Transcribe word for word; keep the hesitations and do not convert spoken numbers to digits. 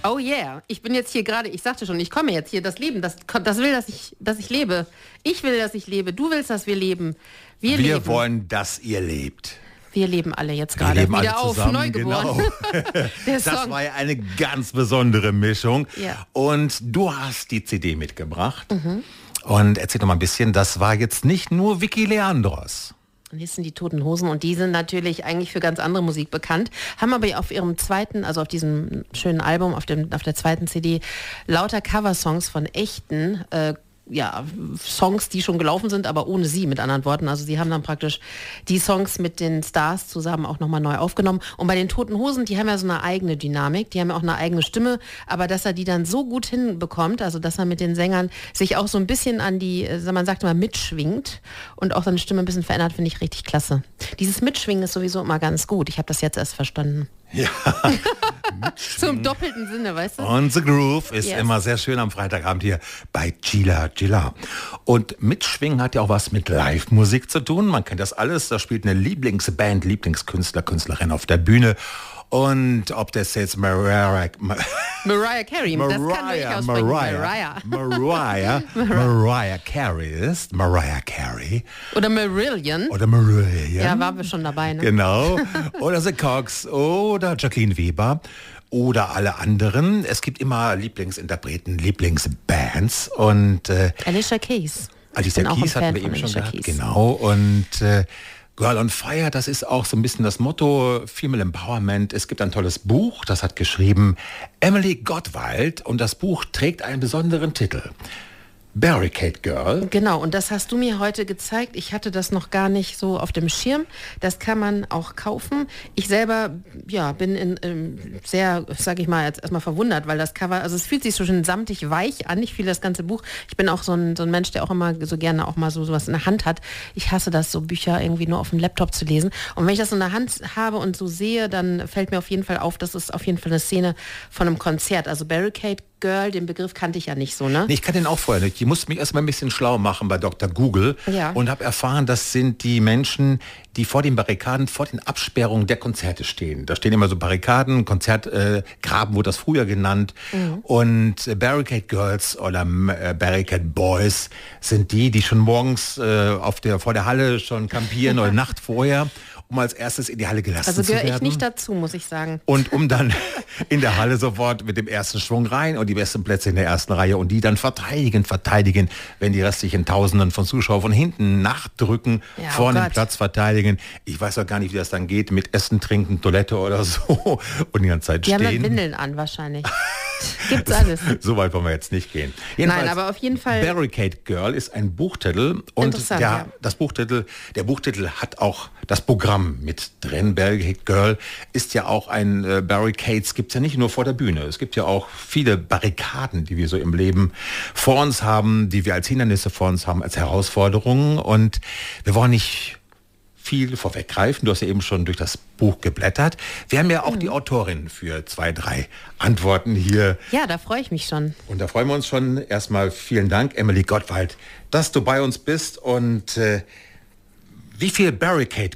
Oh yeah, ich bin jetzt hier gerade, ich sagte schon, ich komme jetzt hier, das Leben, das, das will, dass ich, dass ich lebe. Ich will, dass ich lebe, du willst, dass wir leben. Wir, wir leben. wollen, dass ihr lebt. Wir leben alle jetzt Wir gerade leben wieder alle auf, zusammen, neugeboren. Genau. Der Das Song. war ja eine ganz besondere Mischung. Ja. Und du hast die C D mitgebracht. Mhm. Und erzähl doch mal ein bisschen, das war jetzt nicht nur Vicky Leandros. Und hier sind die Toten Hosen und die sind natürlich eigentlich für ganz andere Musik bekannt, haben aber auf ihrem zweiten, also auf diesem schönen Album, auf, dem, auf der zweiten C D, lauter Coversongs von echten äh, ja, Songs, die schon gelaufen sind, aber ohne sie, mit anderen Worten. Also sie haben dann praktisch die Songs mit den Stars zusammen auch nochmal neu aufgenommen. Und bei den Toten Hosen, die haben ja so eine eigene Dynamik, die haben ja auch eine eigene Stimme, aber dass er die dann so gut hinbekommt, also dass er mit den Sängern sich auch so ein bisschen an die, man sagt immer, mitschwingt und auch seine Stimme ein bisschen verändert, finde ich richtig klasse. Dieses Mitschwingen ist sowieso immer ganz gut. Ich habe das jetzt erst verstanden. Ja. So im doppelten Sinne, weißt du? On the Groove ist Yes. immer sehr schön am Freitagabend hier bei Gila Gila. Und Mitschwingen hat ja auch was mit Live-Musik zu tun. Man kennt das alles. Da spielt eine Lieblingsband, Lieblingskünstler, Künstlerin auf der Bühne. Und ob das jetzt Mariah... Mariah Carey, das kann ich Mariah, aussprechen. Mariah, Mariah, Mariah Carey ist, Mariah Carey. Oder Marillion. Oder Marillion. Ja, waren wir schon dabei, ne? Genau. Oder The Cox oder Jacqueline Weber oder alle anderen. Es gibt immer Lieblingsinterpreten, Lieblingsbands und äh, Alicia Keys. Alicia bin auch ein Keys hatten Fan wir von eben schon Alicia gehabt. Keys. Genau. Und äh, Girl on Fire, das ist auch so ein bisschen das Motto, Female Empowerment. Es gibt ein tolles Buch, das hat geschrieben Emily Gottwald und das Buch trägt einen besonderen Titel. Barricade Girl. Genau, und das hast du mir heute gezeigt. Ich hatte das noch gar nicht so auf dem Schirm. Das kann man auch kaufen. Ich selber, ja, bin in, ähm, sehr, sage ich mal, jetzt erstmal verwundert, weil das Cover, also es fühlt sich so schön samtig weich an. Ich fühle das ganze Buch. Ich bin auch so ein, so ein Mensch, der auch immer so gerne auch mal so sowas in der Hand hat. Ich hasse das, so Bücher irgendwie nur auf dem Laptop zu lesen. Und wenn ich das in der Hand habe und so sehe, dann fällt mir auf jeden Fall auf, das ist auf jeden Fall eine Szene von einem Konzert. Also Barricade Girl, den Begriff kannte ich ja nicht so, ne? Nee, ich kann den auch vorher nicht. Ich musste mich erstmal ein bisschen schlau machen bei Doktor Google Ja. und habe erfahren, das sind die Menschen, die vor den Barrikaden, vor den Absperrungen der Konzerte stehen. Da stehen immer so Barrikaden, Konzertgraben äh, Graben wurde das früher genannt. Mhm. Und äh, Barricade Girls oder äh, Barricade Boys sind die, die schon morgens äh, auf der, vor der Halle schon kampieren oder Nacht vorher, um als erstes in die Halle gelassen Also zu werden. gehöre ich nicht dazu, muss ich sagen. Und um dann in der Halle sofort mit dem ersten Schwung rein und die besten Plätze in der ersten Reihe und die dann verteidigen, verteidigen, wenn die restlichen Tausenden von Zuschauern von hinten nachdrücken, Ja, vorne oh den Gott. Platz verteidigen. Ich weiß auch gar nicht, wie das dann geht mit Essen, Trinken, Toilette oder so und die ganze Zeit Die haben dann stehen. Windeln an wahrscheinlich. Gibt's alles. So weit wollen wir jetzt nicht gehen. Nein, aber auf jeden Fall. Barricade Girl ist ein Buchtitel und Interessant, der, ja. das Buchtitel, der Buchtitel hat auch das Programm mit drin. Barricade Girl ist ja auch ein äh, Barricades, gibt es ja nicht nur vor der Bühne. Es gibt ja auch viele Barrikaden, die wir so im Leben vor uns haben, die wir als Hindernisse vor uns haben, als Herausforderungen. Und wir wollen nicht viel vorweggreifen. Du hast ja eben schon durch das Buch geblättert. Wir haben ja auch mhm. die Autorin für zwei, drei Antworten hier. Ja, da freue ich mich schon. Und da freuen wir uns schon. Erstmal vielen Dank, Emily Gottwald, dass du bei uns bist. Und äh, wie viel Barricade